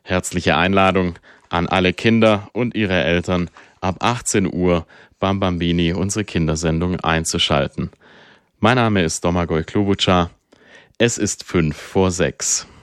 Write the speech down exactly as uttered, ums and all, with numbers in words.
Herzliche Einladung an alle Kinder und ihre Eltern, ab achtzehn Uhr beim Bambini unsere Kindersendung einzuschalten. Mein Name ist Domagoj Klobučar. Es ist fünf vor sechs.